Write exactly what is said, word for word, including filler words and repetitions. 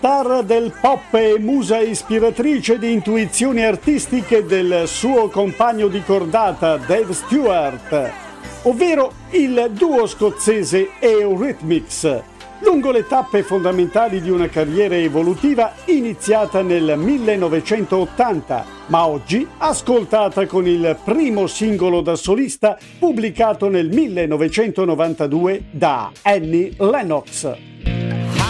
Star del pop e musa ispiratrice di intuizioni artistiche del suo compagno di cordata Dave Stewart, ovvero il duo scozzese Eurythmics, lungo le tappe fondamentali di una carriera evolutiva iniziata nel millenovecentottanta, ma oggi ascoltata con il primo singolo da solista pubblicato nel millenovecentonovantadue da Annie Lennox.